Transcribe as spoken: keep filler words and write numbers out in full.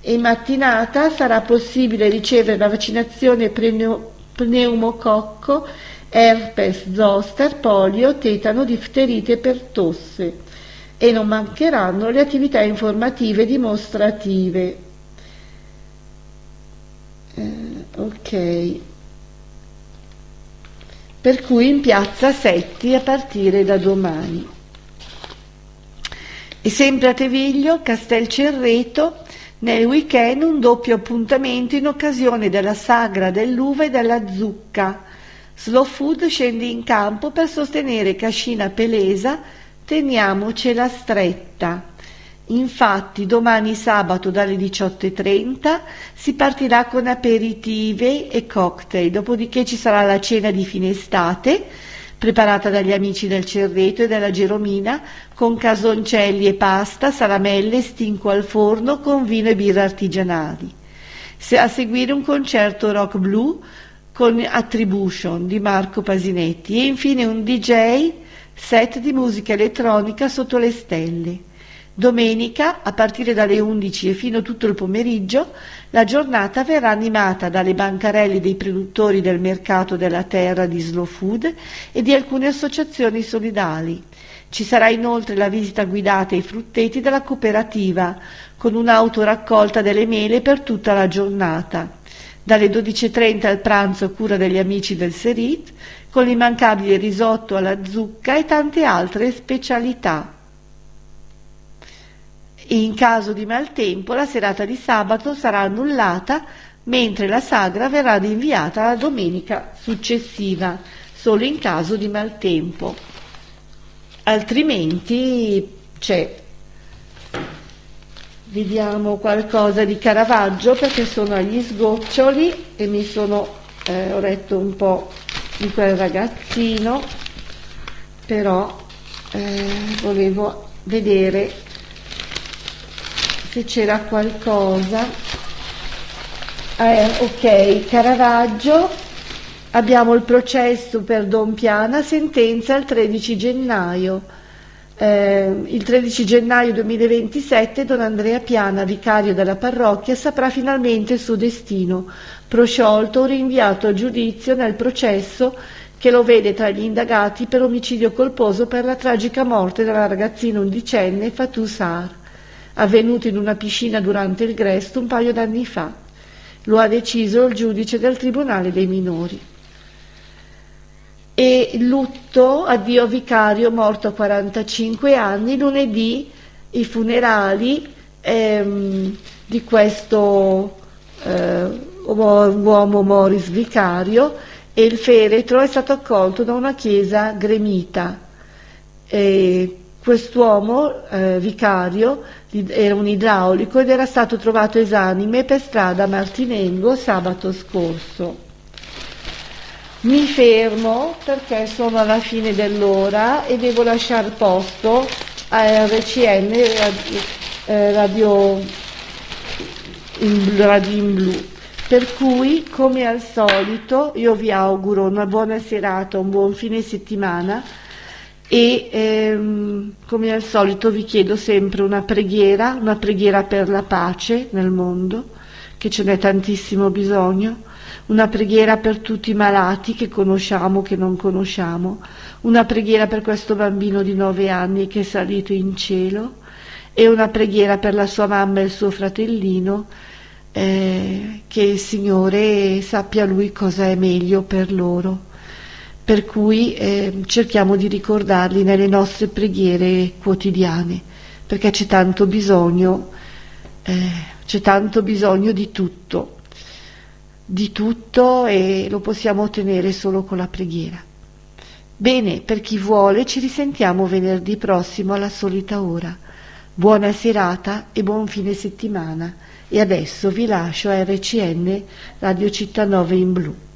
In mattinata sarà possibile ricevere la vaccinazione pneu- pneumococco, herpes zoster, polio, tetano, difterite per tosse, e non mancheranno le attività informative dimostrative. Eh, ok. Per cui in piazza Setti a partire da domani. E sempre a Teviglio, Castel Cerreto, nel weekend un doppio appuntamento in occasione della sagra dell'uva e della zucca. Slow Food scende in campo per sostenere Cascina Pelesa, teniamocela stretta. Infatti domani sabato dalle diciotto e trenta si partirà con aperitive e cocktail, dopodiché ci sarà la cena di fine estate preparata dagli amici del Cerreto e della Geromina, con casoncelli e pasta, salamelle, stinco al forno con vino e birra artigianali. A seguire un concerto rock blu con Attribution di Marco Pasinetti e infine un D J set di musica elettronica sotto le stelle. Domenica, a partire dalle undici e fino a tutto il pomeriggio, la giornata verrà animata dalle bancarelle dei produttori del mercato della terra di Slow Food e di alcune associazioni solidali. Ci sarà inoltre la visita guidata ai frutteti della cooperativa, con un'autoraccolta delle mele per tutta la giornata. Dalle dodici e trenta al pranzo a cura degli amici del Serit, con l'immancabile risotto alla zucca e tante altre specialità. In caso di maltempo la serata di sabato sarà annullata, mentre la sagra verrà rinviata alla domenica successiva, solo in caso di maltempo. Altrimenti c'è. Vediamo qualcosa di Caravaggio, perché sono agli sgoccioli e mi sono eh, ho letto un po' di quel ragazzino, però eh, volevo vedere se c'era qualcosa. Eh, ok, Caravaggio, abbiamo il processo per Don Piana, sentenza il tredici gennaio. Eh, il tredici gennaio duemilaventisette Don Andrea Piana, vicario della parrocchia, saprà finalmente il suo destino, prosciolto o rinviato a giudizio nel processo che lo vede tra gli indagati per omicidio colposo per la tragica morte della ragazzina undicenne Fatou Sarr, avvenuto in una piscina durante il Grest un paio d'anni fa. Lo ha deciso il giudice del Tribunale dei minori. E lutto, addio vicario morto a quarantacinque anni, lunedì i funerali ehm, di questo eh, uomo Moris vicario, e il feretro è stato accolto da una chiesa gremita. E quest'uomo eh, vicario era un idraulico ed era stato trovato esanime per strada a Martinengo sabato scorso. Mi fermo perché sono alla fine dell'ora e devo lasciare posto a R C N, radio, radio, in, radio in blu. Per cui, come al solito, io vi auguro una buona serata, un buon fine settimana e ehm, come al solito vi chiedo sempre una preghiera, una preghiera per la pace nel mondo, che ce n'è tantissimo bisogno, una preghiera per tutti i malati che conosciamo, che non conosciamo, una preghiera per questo bambino di nove anni che è salito in cielo e una preghiera per la sua mamma e il suo fratellino, eh, che il Signore sappia Lui cosa è meglio per loro. Per cui eh, cerchiamo di ricordarli nelle nostre preghiere quotidiane, perché c'è tanto bisogno, eh, c'è tanto bisogno di tutto, di tutto e lo possiamo ottenere solo con la preghiera. Bene, per chi vuole ci risentiamo venerdì prossimo alla solita ora. Buona serata e buon fine settimana e adesso vi lascio a R C N Radio Città nove in blu.